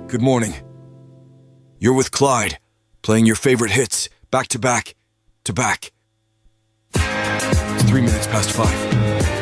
Good morning. You're with Clyde, playing your favorite hits, back to back to back. It's 3 minutes past 5.